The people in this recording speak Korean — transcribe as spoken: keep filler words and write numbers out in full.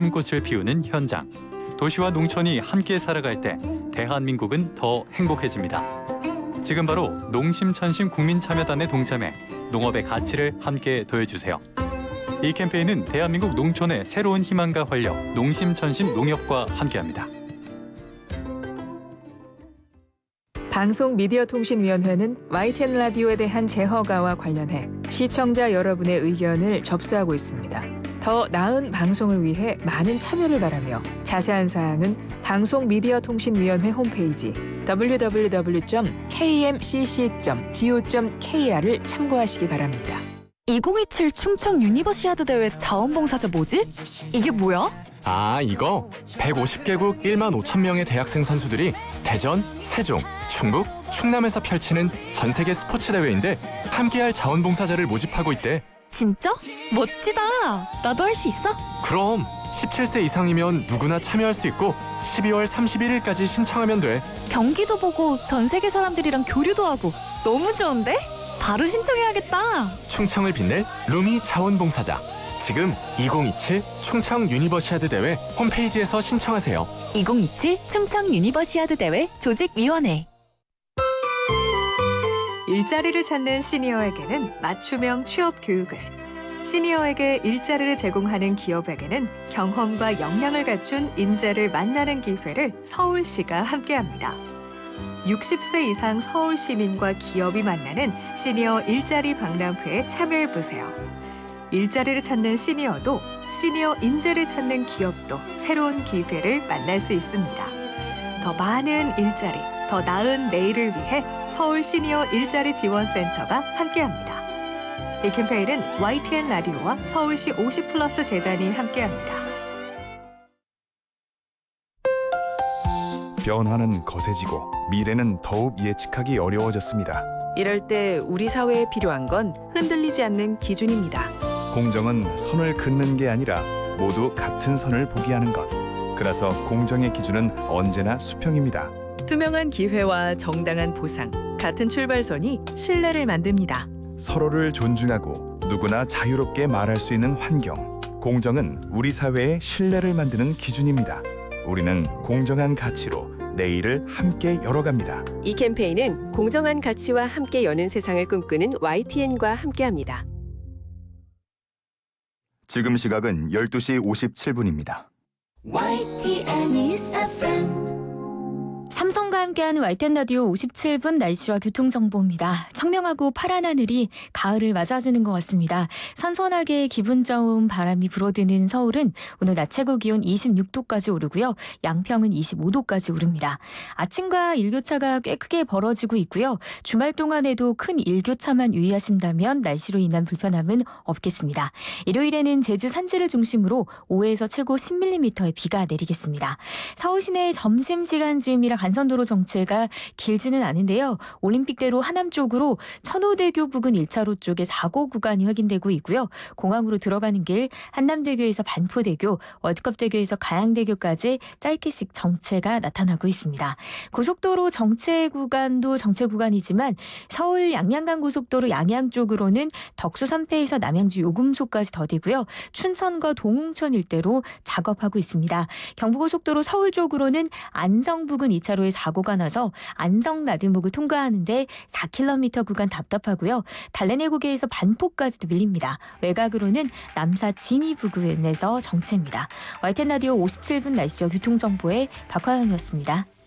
꽃을 피우는 현장. 도시와 농촌이 함께 살아갈 때 대한민국은 더 행복해집니다. 지금 바로 농심천심 국민참여단에 동참해 농업의 가치를 함께 더해주세요. 이 캠페인은 대한민국 농촌의 새로운 희망과 활력, 농심천심 농협과 함께합니다. 방송미디어통신위원회는 와이티엔 라디오에 대한 재허가와 관련해 시청자 여러분의 의견을 접수하고 있습니다. 더 나은 방송을 위해 많은 참여를 바라며 자세한 사항은 방송미디어통신위원회 홈페이지 더블유 더블유 더블유 점 케이엠씨씨 점 지오 점 케이알을 참고하시기 바랍니다. 이천이십칠 충청 유니버시아드 대회 자원봉사자 뭐지? 이게 뭐야? 아, 이거 백오십 개국 일만 오천 명의 대학생 선수들이 대전, 세종, 충북, 충남에서 펼치는 전 세계 스포츠 대회인데 함께할 자원봉사자를 모집하고 있대. 진짜? 멋지다. 나도 할 수 있어? 그럼 십칠 세 이상이면 누구나 참여할 수 있고 십이월 삼십일일까지 신청하면 돼. 경기도 보고 전 세계 사람들이랑 교류도 하고 너무 좋은데? 바로 신청해야겠다. 충청을 빛낼 루미 자원봉사자. 지금 이천이십칠 충청 유니버시아드 대회 홈페이지에서 신청하세요. 이천이십칠 충청 유니버시아드 대회 조직위원회. 일자리를 찾는 시니어에게는 맞춤형 취업 교육을, 시니어에게 일자리를 제공하는 기업에게는 경험과 역량을 갖춘 인재를 만나는 기회를 서울시가 함께합니다. 육십 세 이상 서울 시민과 기업이 만나는 시니어 일자리 박람회에 참여해보세요. 일자리를 찾는 시니어도 시니어 인재를 찾는 기업도 새로운 기회를 만날 수 있습니다. 더 많은 일자리, 더 나은 내일을 위해 서울 시니어 일자리 지원센터가 함께합니다. 이 캠페인은 와이티엔 라디오와 서울시 오십 플러스 재단이 함께합니다. 변화는 거세지고 미래는 더욱 예측하기 어려워졌습니다. 이럴 때 우리 사회에 필요한 건 흔들리지 않는 기준입니다. 공정은 선을 긋는 게 아니라 모두 같은 선을 보게 하는 것. 그래서 공정의 기준은 언제나 수평입니다. 투명한 기회와 정당한 보상, 같은 출발선이 신뢰를 만듭니다. 서로를 존중하고 누구나 자유롭게 말할 수 있는 환경. 공정은 우리 사회의 신뢰를 만드는 기준입니다. 우리는 공정한 가치로 내일을 함께 열어갑니다. 이 캠페인은 공정한 가치와 함께 여는 세상을 꿈꾸는 와이티엔과 함께합니다. 지금 시각은 열두 시 오십칠 분입니다. 와이티엔 News 에프엠. 삼성과 함께하는 와이티엔 라디오 오십칠 분 날씨와 교통정보입니다. 청명하고 파란 하늘이 가을을 맞아주는 것 같습니다. 선선하게 기분 좋은 바람이 불어드는 서울은 오늘 낮 최고 기온 이십육 도까지 오르고요. 양평은 이십오 도까지 오릅니다. 아침과 일교차가 꽤 크게 벌어지고 있고요. 주말 동안에도 큰 일교차만 유의하신다면 날씨로 인한 불편함은 없겠습니다. 일요일에는 제주 산지를 중심으로 오에서 최고 십 밀리미터의 비가 내리겠습니다. 서울 시내 점심시간 즈음이라 간선도로 정체가 길지는 않은데요. 올림픽대로 하남 쪽으로 천호대교 부근 일 차로 쪽에 사고 구간이 확인되고 있고요. 공항으로 들어가는 길 한남대교에서 반포대교, 월드컵대교에서 가양대교까지 짧게씩 정체가 나타나고 있습니다. 고속도로 정체 구간도 정체 구간이지만 서울 양양간 고속도로 양양 쪽으로는 덕수 삼패에서 남양주 요금소까지 더디고요. 춘천과 동홍천 일대로 작업하고 있습니다. 경부고속도로 서울 쪽으로는 안성 부근 이 차로에 사고가 나서 안성 나들목을 통과하는데 사 킬로미터 구간 답답하고요. 달래내고개에서 반포까지도 밀립니다. 외곽으로는 남사 진이 부근에서 정체입니다. 와이티엔 라디오 오십칠 분 날씨와 교통정보의 박화영이었습니다.